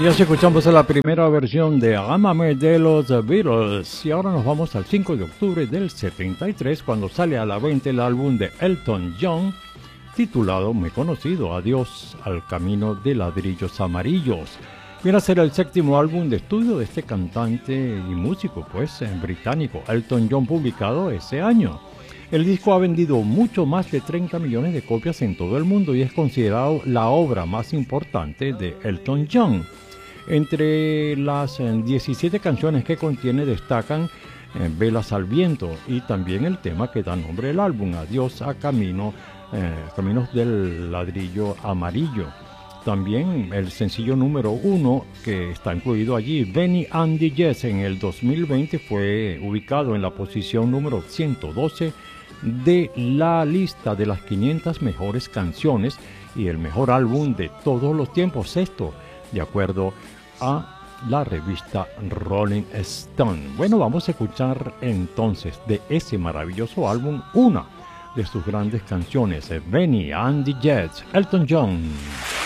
Y así escuchamos la primera versión de Ámame de los Beatles. Y ahora nos vamos al 5 de octubre del 73, cuando sale a la venta el álbum de Elton John, titulado, muy conocido, Adiós al camino de ladrillos amarillos. Viene a ser el séptimo álbum de estudio de este cantante y músico, pues, británico, Elton John, publicado ese año. El disco ha vendido mucho más de 30 millones de copias en todo el mundo y es considerado la obra más importante de Elton John. Entre las 17 canciones que contiene destacan Velas al viento y también el tema que da nombre al álbum, Adiós a Caminos del ladrillo amarillo. También el sencillo número 1 que está incluido allí, Benny and the Jets, en el 2020 fue ubicado en la posición número 112 de la lista de las 500 mejores canciones y el mejor álbum de todos los tiempos, esto de acuerdo a la revista Rolling Stone. Bueno, vamos a escuchar entonces de ese maravilloso álbum una de sus grandes canciones, Benny and the Jets, Elton John.